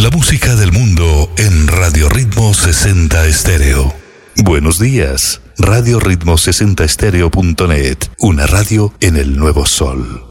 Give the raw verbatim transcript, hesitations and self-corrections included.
La música del mundo en Radio Ritmo sesenta Estéreo. Buenos días, radio ritmo sesenta estéreo punto net, una radio en el nuevo sol.